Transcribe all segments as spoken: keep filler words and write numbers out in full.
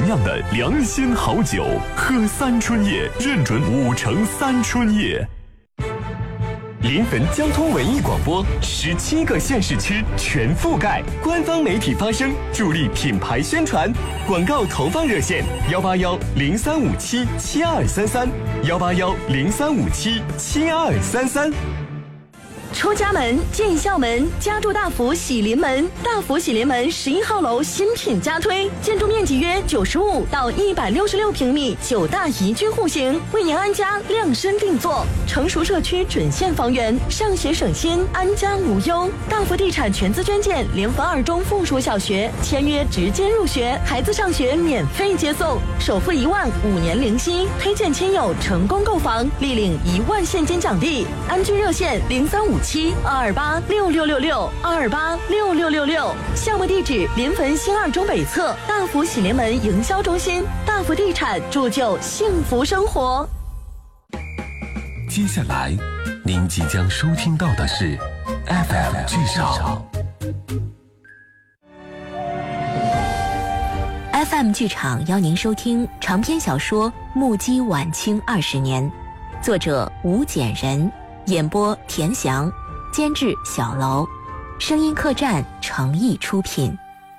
酿的良心好酒，喝三春叶认准五成三春叶。临汾交通文艺广播，十七个县市区全覆盖，官方媒体发声，助力品牌宣传。广告投放热线：幺八幺零三五七七二三三，幺八幺零三五七七二三三。 出家门，进校门，家住大福喜临门。大福喜临门十一号楼新品加推，建筑面积约九十五到一百六十六平米，九大宜居户型，为您安家量身定做。成熟社区准现房源，上学省心，安家无忧。大福地产全资捐建临汾二中附属小学，签约直接入学，孩子上学免费接送，首付一万，五年零息。推荐亲友成功购房，立领一万现金奖励。安居热线零三五七二二八六六六六二二八六六六六，项目地址临汾新二中北侧大福喜临门营销中心。大福地产铸就幸福生活。 接下来您即将收听到的是 F M 剧场。 F M 剧场邀您收听长篇小说《目击晚清二十年》，作者吴简人，演播田翔，监制小楼，声音客栈诚意出品。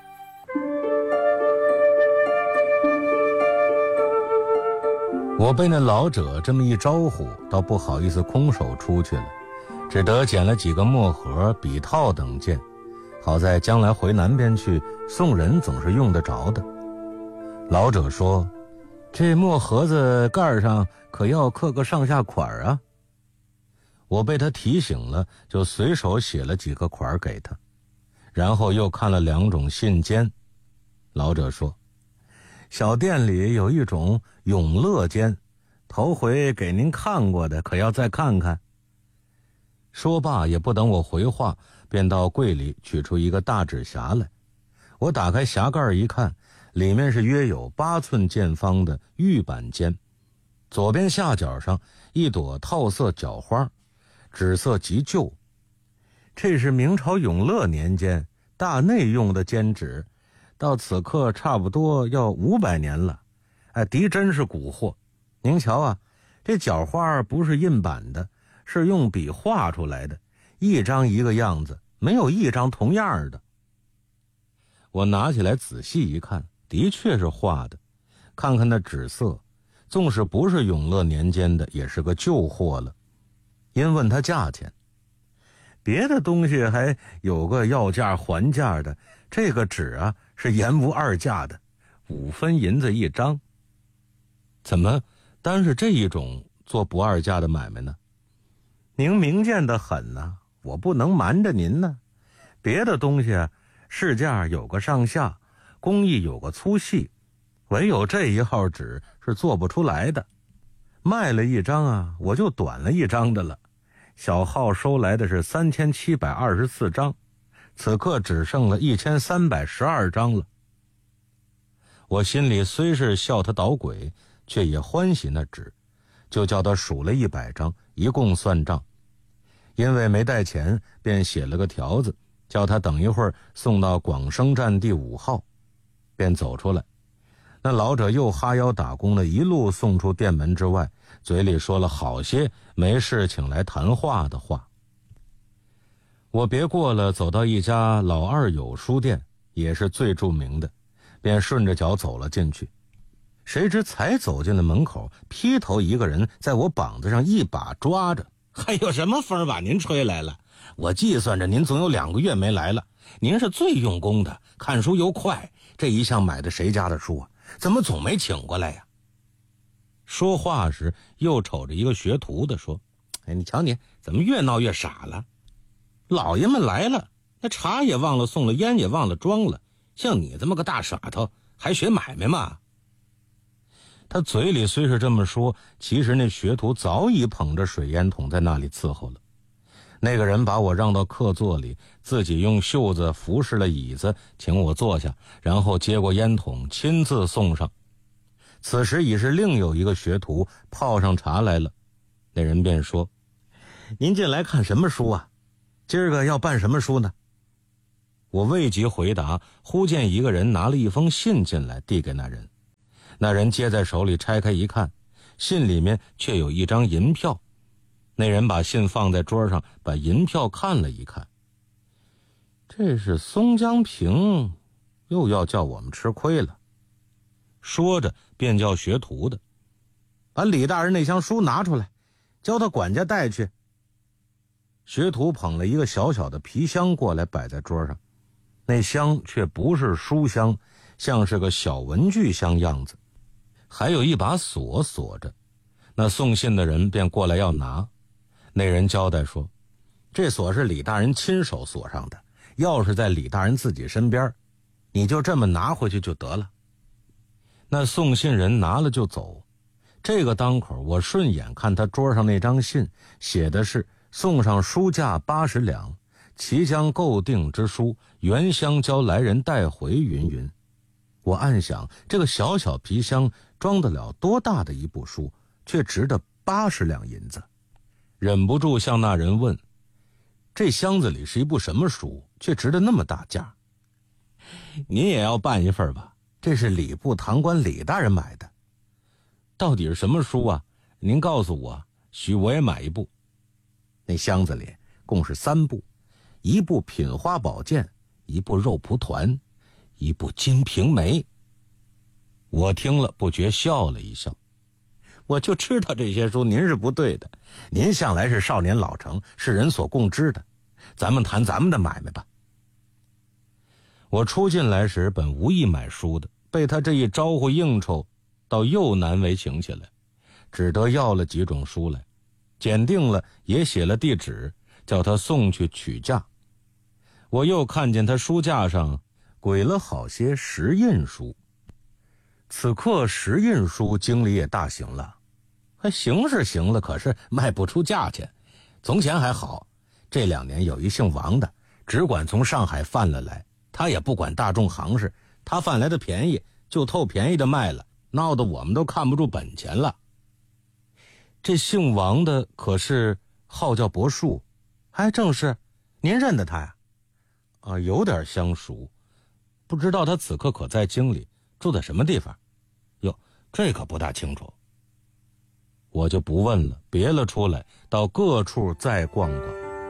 我被那老者这么一招呼，倒不好意思空手出去了，只得捡了几个墨盒、笔套等件，好在将来回南边去送人总是用得着的。老者说：“这墨盒子盖上可要刻个上下款啊。”我被他提醒了，就随手写了几个款给他，然后又看了两种信笺。老者说：“小店里有一种永乐笺，头回给您看过的，可要再看看。”说罢也不等我回话，便到柜里取出一个大纸匣来。我打开匣盖一看，里面是约有八寸见方的玉板笺，左边下角上一朵套色角花，纸色极旧。这是明朝永乐年间大内用的笺纸，到此刻差不多要五百年了。哎，的真是古货。您瞧啊，这角花不是印版的，是用笔画出来的，一张一个样子，没有一张同样的。我拿起来仔细一看，的确是画的。看看那纸色，纵使不是永乐年间的，也是个旧货了。因问他价钱，别的东西还有个要价还价的，这个纸啊是言无二价的，五分银子一张。怎么单是这一种做不二价的买卖呢？您明鉴得很呐、啊，我不能瞒着您呢。别的东西啊，市价有个上下，工艺有个粗细，唯有这一号纸是做不出来的。卖了一张啊，我就短了一张的了。小号收来的是三千七百二十四张，此刻只剩了一千三百十二张了。我心里虽是笑他捣鬼，却也欢喜那纸，就叫他数了一百张，一共算账。因为没带钱，便写了个条子，叫他等一会儿送到广生站第五号，便走出来。那老者又哈腰打工的一路送出店门之外，嘴里说了好些没事请来谈话的话。我别过了，走到一家老二友书店，也是最著名的，便顺着脚走了进去。谁知才走进了门口，劈头一个人在我膀子上一把抓着：“还有什么风把您吹来了？我计算着您总有两个月没来了，您是最用功的，看书又快，这一向买的谁家的书啊？怎么总没请过来呀？”说话时又瞅着一个学徒的说：“哎，你瞧你怎么越闹越傻了？老爷们来了，那茶也忘了送了，烟也忘了装了，像你这么个大傻头还学买卖吗？”他嘴里虽是这么说，其实那学徒早已捧着水烟筒在那里伺候了。那个人把我让到客座里，自己用袖子服侍了椅子，请我坐下，然后接过烟筒亲自送上。此时已是另有一个学徒泡上茶来了。那人便说：“您进来看什么书啊？今儿个要办什么书呢？”我未及回答，忽见一个人拿了一封信进来，递给那人。 那人接在手里拆开一看，信里面却有一张银票。那人把信放在桌上，把银票看了一看，这是松江平又要叫我们吃亏了。说着便叫学徒的把李大人那箱书拿出来，叫他管家带去。学徒捧了一个小小的皮箱过来，摆在桌上，那箱却不是书箱，像是个小文具箱样子，还有一把锁锁着。那送信的人便过来要拿，那人交代说，这锁是李大人亲手锁上的，钥匙在李大人自己身边，你就这么拿回去就得了。那送信人拿了就走。这个当口，我顺眼看他桌上那张信，写的是送上书价八十两，其将购定之书，原箱交来人带回云云。我暗想，这个小小皮箱装得了多大的一部书，却值得八十两银子。忍不住向那人问，这箱子里是一部什么书，却值得那么大价？您也要办一份吧，这是礼部堂官李大人买的。到底是什么书啊？您告诉我，许我也买一部。那箱子里共是三部，一部品花宝鉴，一部肉蒲团，一部金瓶梅。我听了不觉笑了一笑，我就知道这些书您是不对的，您向来是少年老成，是人所共知的，咱们谈咱们的买卖吧。我出进来时本无意买书的，被他这一招呼应酬，倒又难为情起来，只得要了几种书来，检定了，也写了地址，叫他送去取价。我又看见他书架上轨了好些石印书，此刻石印书经理也大行了，还行是行了，可是卖不出价钱。从前还好，这两年有一姓王的，只管从上海贩了来，他也不管大众行市，他贩来的便宜就透便宜的卖了，闹得我们都看不住本钱了。这姓王的可是号叫柏树？还正是。您认得他呀？啊，有点相熟，不知道他此刻可在京里，住在什么地方？哟，这可不大清楚。我就不问了，别了出来，到各处再逛逛。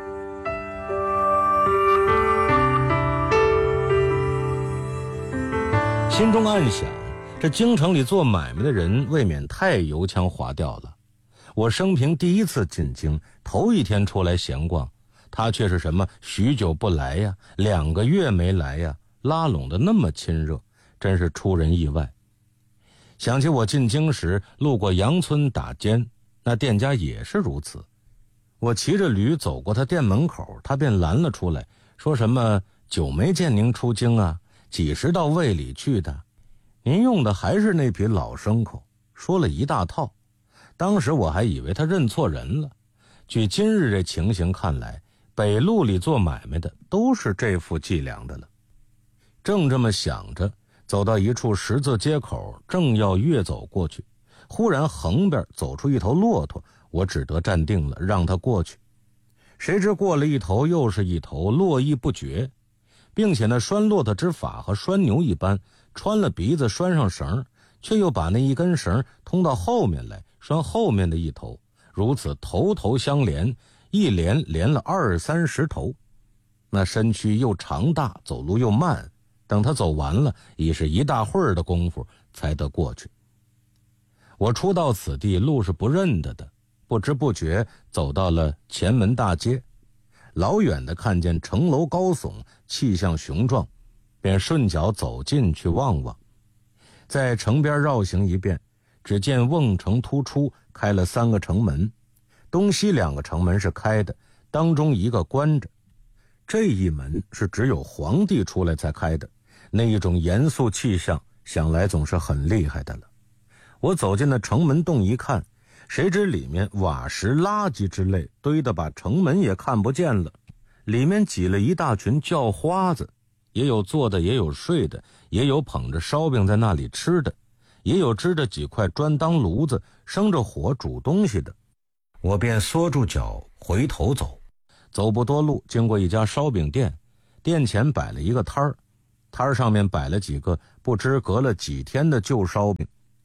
心中暗想，这京城里做买卖的人未免太油腔滑调了。我生平第一次进京，头一天出来闲逛，他却是什么许久不来呀，两个月没来呀，拉拢的那么亲热，真是出人意外。想起我进京时路过杨村打尖，那店家也是如此。我骑着驴走过他店门口，他便拦了出来，说什么久没见您出京啊，几时到卫里去的？您用的还是那匹老牲口，说了一大套。当时我还以为他认错人了。据今日这情形看来，北路里做买卖的都是这副伎俩的了。正这么想着，走到一处十字街口，正要越走过去，忽然横边走出一头骆驼，我只得站定了，让他过去。谁知过了一头又是一头，络绎不绝，并且那拴骆驼之法和拴牛一般，穿了鼻子拴上绳，却又把那一根绳通到后面来，拴后面的一头，如此头头相连，一连连了二三十头。那身躯又长大，走路又慢，等他走完了，已是一大会儿的功夫才得过去。我初到此地，路是不认得的，不知不觉走到了前门大街，老远的看见城楼高耸，气象雄壮，便顺脚走进去望望。在城边绕行一遍，只见瓮城突出，开了三个城门，东西两个城门是开的，当中一个关着。这一门是只有皇帝出来才开的，那一种严肃气象，想来总是很厉害的了。我走进那城门洞一看，谁知里面瓦石垃圾之类堆得把城门也看不见了，里面挤了一大群叫花子，也有坐的，也有睡的，也有捧着烧饼在那里吃的，也有支着几块砖当炉子生着火煮东西的。我便缩住脚回头走，走不多路，经过一家烧饼店，店前摆了一个摊儿，摊儿上面摆了几个不知隔了几天的旧烧饼，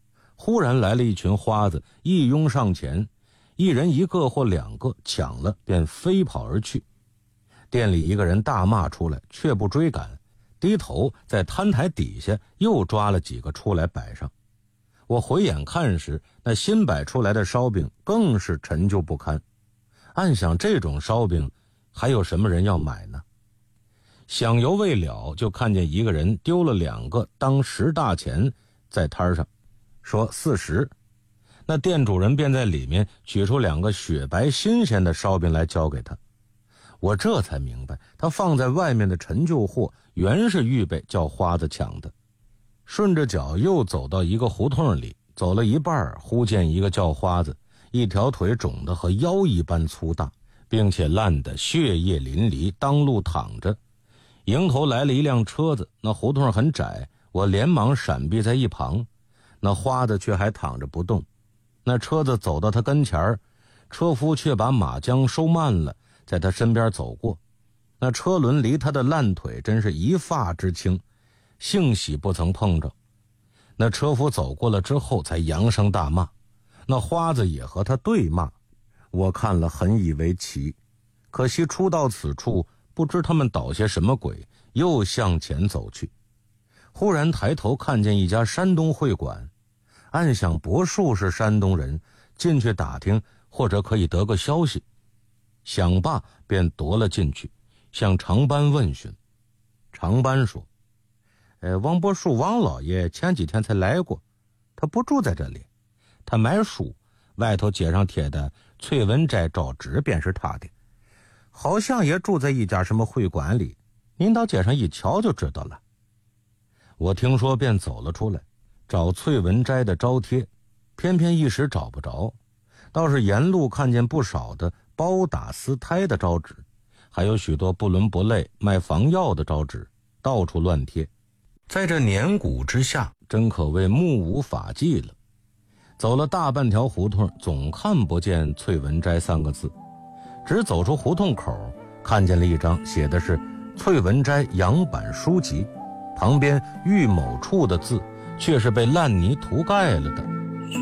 忽然来了一群花子，一拥上前，一人一个或两个，抢了便飞跑而去。店里一个人大骂出来，却不追赶，低头在摊台底下又抓了几个出来摆上。我回眼看时，那新摆出来的烧饼更是陈旧不堪。暗想这种烧饼还有什么人要买呢？想犹未了，就看见一个人丢了两个当十大钱在摊上，说四十。那店主人便在里面取出两个雪白新鲜的烧饼来交给他。我这才明白，他放在外面的陈旧货原是预备叫花子抢的。顺着脚又走到一个胡同里，走了一半，忽见一个叫花子，一条腿肿得和腰一般粗大，并且烂得血液淋漓，当路躺着。迎头来了一辆车子，那胡同很窄，我连忙闪避在一旁，那花子却还躺着不动。那车子走到他跟前，车夫却把马缰收慢了，在他身边走过。那车轮离他的烂腿真是一发之轻，幸喜不曾碰着。那车夫走过了之后才扬声大骂，那花子也和他对骂。我看了很以为奇，可惜初到此处，不知他们捣些什么鬼，又向前走去。忽然抬头看见一家山东会馆，暗想柏树是山东人，进去打听或者可以得个消息。想罢便踱了进去，向长班问询。长班说，呃，王柏树王老爷前几天才来过，他不住在这里，他买书，外头街上贴的翠文斋招纸便是他的，好像也住在一家什么会馆里，您到街上一瞧就知道了。我听说便走了出来，找翠文斋的招贴，偏偏一时找不着，倒是沿路看见不少的包打丝胎的招纸，还有许多不伦不类卖防药的招纸，到处乱贴。在这年谷之下，真可谓目无法纪了。走了大半条胡同，总看不见翠文斋三个字，只走出胡同口，看见了一张写的是翠文斋洋版书籍，旁边玉某处的字却是被烂泥涂盖了的。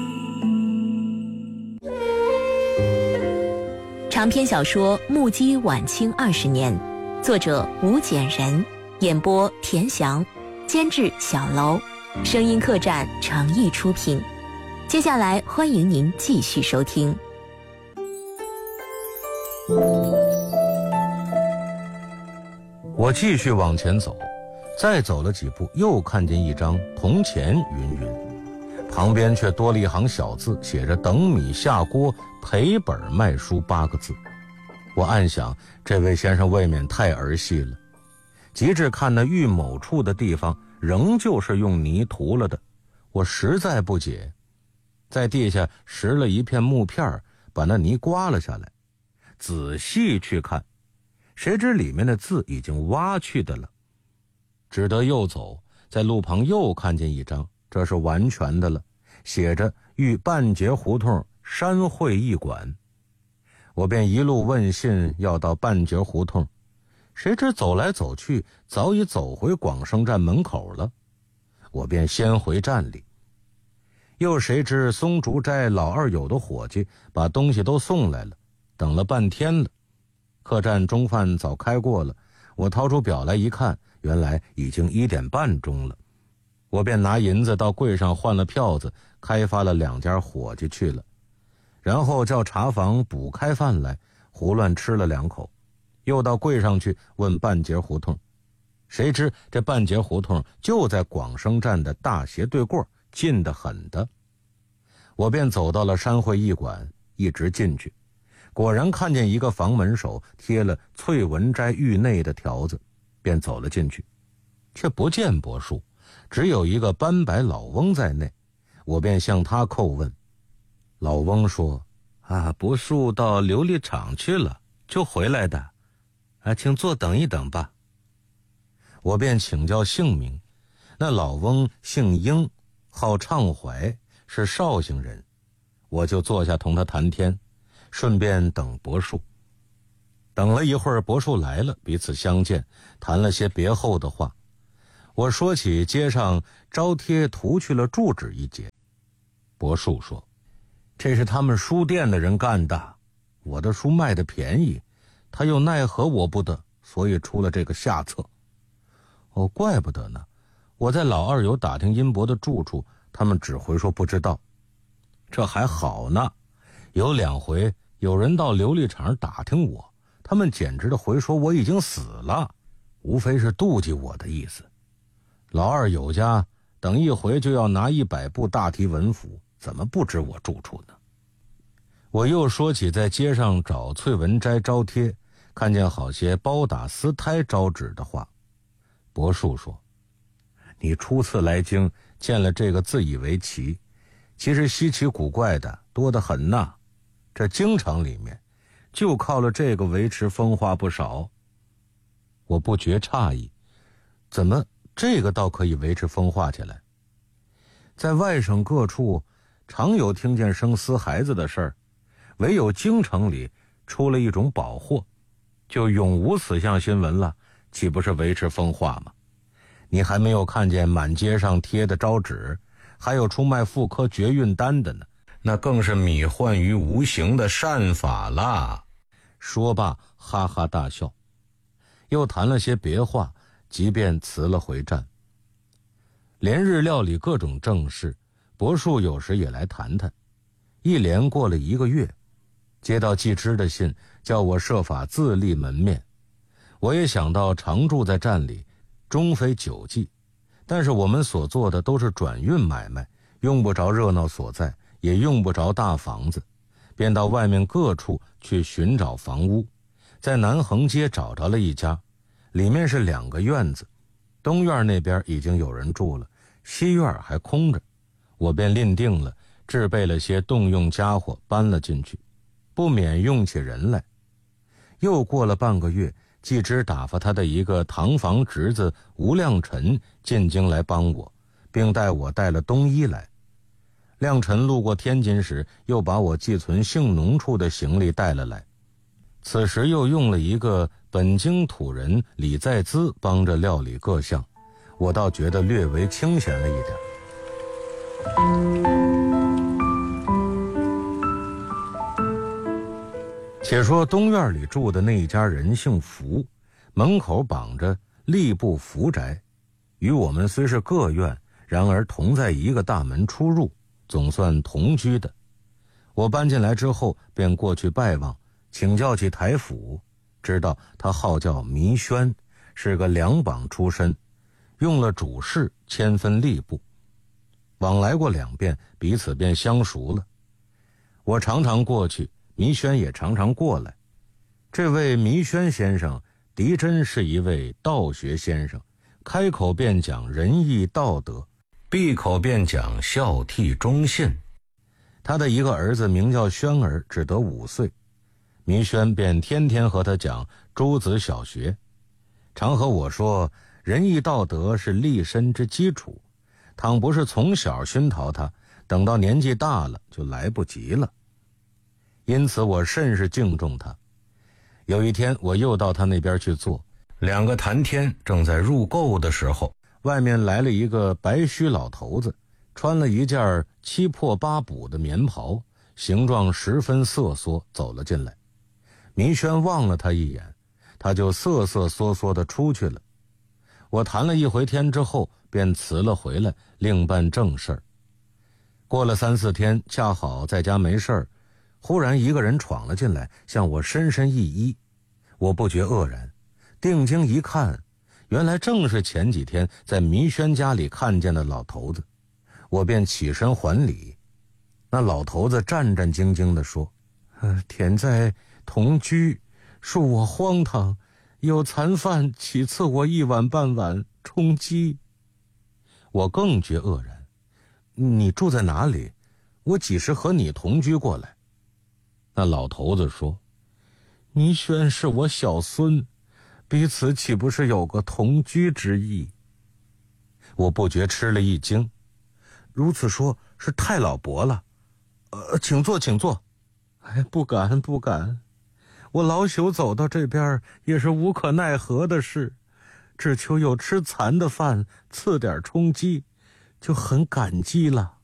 长篇小说《目击晚清二十年》，作者吴简人，演播田翔，监制小楼，声音客栈诚意出品。接下来欢迎您继续收听。 我继续往前走，再走了几步，又看见一张铜钱云云，旁边却多了一行小字，写着等米下锅赔本卖书八个字。我暗想，这位先生未免太儿戏了。及至看那玉某处的地方仍旧是用泥涂了的，我实在不解，在地下拾了一片木片，把那泥刮了下来，仔细去看，谁知里面的字已经挖去的了。只得又走，在路旁又看见一张，这是完全的了，写着豫半截胡同山会驿馆。我便一路问信要到半截胡同，谁知走来走去，早已走回广生站门口了。我便先回站里，又谁知松竹斋老二友的伙计把东西都送来了，等了半天了。客栈中饭早开过了，我掏出表来一看，原来已经一点半钟了。我便拿银子到柜上换了票子，开发了两家伙计去了，然后叫茶房补开饭来，胡乱吃了两口，又到柜上去问半截胡同。谁知这半截胡同就在广生站的大斜对过，近得很的。我便走到了山会驿馆，一直进去，果然看见一个房门手贴了翠文斋狱内的条子，便走了进去，却不见柏树，只有一个斑白老翁在内。我便向他叩问，老翁说，啊，柏树到琉璃厂去了，就回来的，啊，请坐等一等吧。我便请教姓名，那老翁姓英，号畅怀，是绍兴人。我就坐下同他谈天，顺便等柏树。等了一会儿，柏树来了，彼此相见，谈了些别后的话。我说起街上招贴涂去了住址一节， 伯树说，这是他们书店的人干的，我的书卖的便宜，他又奈何我不得，所以出了这个下策。哦，怪不得呢，我在老二有打听殷伯的住处，他们只回说不知道。这还好呢，有两回有人到琉璃厂打听我，他们简直的回说我已经死了，无非是妒忌我的意思。老二有家等一回就要拿一百部大提文符，怎么不知我住处呢？我又说起在街上找翠文斋招贴，看见好些包打丝胎招纸的话。伯树说，你初次来京见了这个自以为奇，其实稀奇古怪的多得很呐。这京城里面就靠了这个维持风化不少。我不觉诧异，怎么这个倒可以维持风化起来？在外省各处常有听见生丝孩子的事儿，唯有京城里出了一种宝货，就永无此项新闻了，岂不是维持风化吗？你还没有看见满街上贴的招纸，还有出卖妇科绝孕丹的呢，那更是米幻于无形的善法啦。说罢哈哈大笑，又谈了些别话，即便辞了回站。连日料理各种正事，伯树有时也来谈谈。一连过了一个月，接到季之的信，叫我设法自立门面。我也想到常住在站里，终非久计，但是我们所做的都是转运买卖，用不着热闹所在，也用不着大房子，便到外面各处去寻找房屋。在南横街找着了一家，里面是两个院子，东院那边已经有人住了，西院还空着。我便另定了，制备了些动用家伙搬了进去，不免用起人来。又过了半个月，季之打发他的一个堂房侄子吴亮臣进京来帮我，并带我带了冬衣来。亮臣路过天津时，又把我寄存姓农处的行李带了来。此时又用了一个本京土人李在兹帮着料理各项，我倒觉得略为清闲了一点。且说东院里住的那一家人姓福，门口绑着吏部福宅，与我们虽是各院，然而同在一个大门出入，总算同居的。我搬进来之后便过去拜望，请教起台府，知道他号叫弥轩，是个两榜出身，用了主事迁分吏部，往来过两遍，彼此便相熟了。我常常过去，弥轩也常常过来。这位弥轩先生狄真是一位道学先生，开口便讲仁义道德，闭口便讲孝悌忠信。他的一个儿子名叫轩儿，只得五岁，弥轩便天天和他讲诸子小学，常和我说仁义道德是立身之基础，倘不是从小熏陶他，等到年纪大了就来不及了。因此我甚是敬重他。有一天我又到他那边去坐，两个谈天正在入垢的时候，外面来了一个白须老头子，穿了一件七破八补的棉袍，形状十分瑟缩，走了进来。弥轩望了他一眼，他就瑟瑟缩缩地出去了。我谈了一回天之后，便辞了回来，另办正事儿。过了三四天，恰好在家没事儿，忽然一个人闯了进来，向我深深一揖。我不觉愕然，定睛一看，原来正是前几天在弥轩家里看见的老头子。我便起身还礼。那老头子战战兢兢地说，呃，田在同居，恕我荒唐，有残饭岂赐我一碗半碗充饥。我更觉愕然，你住在哪里？我几时和你同居过来？那老头子说，弥轩是我小孙，彼此岂不是有个同居之意？我不觉吃了一惊，如此说是太老伯了。呃，请坐请坐。哎，不敢不敢，我老朽走到这边也是无可奈何的事，只求有吃残的饭，赐点充饥，就很感激了。